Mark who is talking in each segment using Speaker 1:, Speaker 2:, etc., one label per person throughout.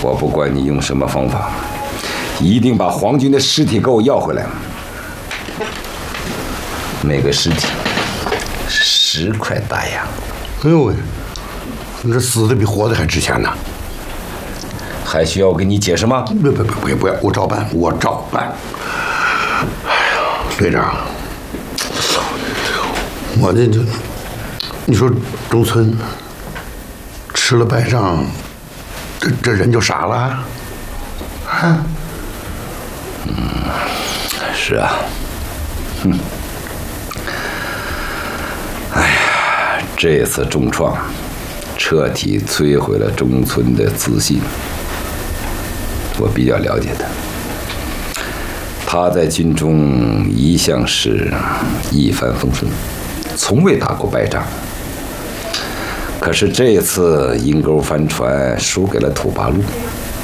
Speaker 1: 我不管你用什么方法，一定把皇军的尸体给我要回来。每个尸体10块大洋。
Speaker 2: 哎呦喂，你这死的比活的还值钱呢！
Speaker 1: 还需要我给你解释吗？
Speaker 2: 不要，我照办，我照办。哎呀，队长，我这就，你说中村吃了败仗，这人就傻了啊？
Speaker 1: 是啊，哎呀，这次重创，彻底摧毁了中村的自信。我比较了解他，他在军中一向是一帆风顺，从未打过败仗。可是这次阴沟帆船输给了土八路，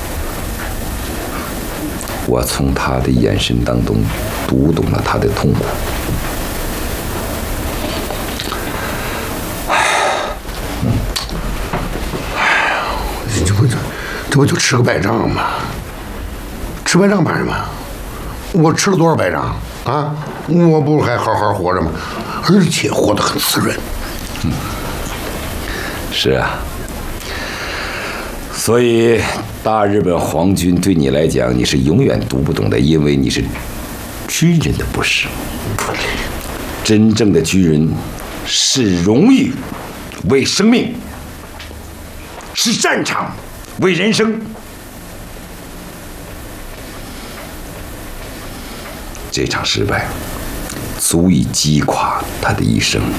Speaker 1: 我从他的眼神当中读懂了他的痛苦。
Speaker 2: 这不就吃个败仗吗？吃败仗怕什么？我吃了多少败仗啊？我不还好好活着吗？而且活得很滋润。
Speaker 1: 是啊，所以大日本皇军对你来讲，你是永远读不懂的，因为你是军人的不是。真正的军人视荣誉为生命，视战场为人生。这场失败足以击垮他的一生。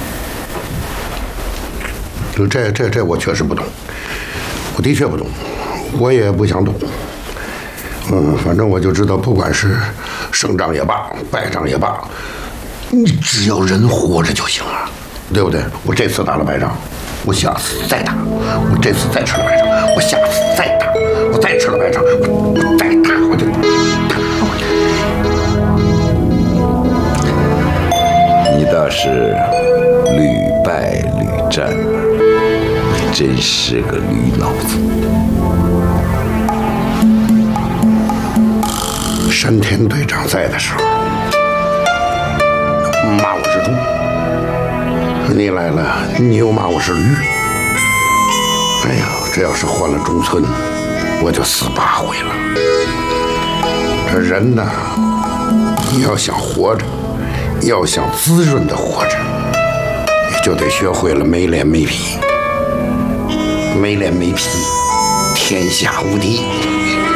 Speaker 2: 这我确实不懂，我的确不懂，我也不想懂。反正我就知道，不管是胜仗也罢，败仗也罢，你只要人活着就行了，对不对？我这次打了败仗，我下次再打；我这次再吃了败仗，我下次再打；我再吃了败仗，我再打，我就打。
Speaker 1: 你倒是屡败屡战，真是个驴脑子。
Speaker 2: 山田队长在的时候，骂我是猪；你来了，你又骂我是驴。哎呀，这要是换了中村，我就死8回了。这人呐，你要想活着，要想滋润的活着，你就得学会了没脸没皮。没脸没皮，天下无敌。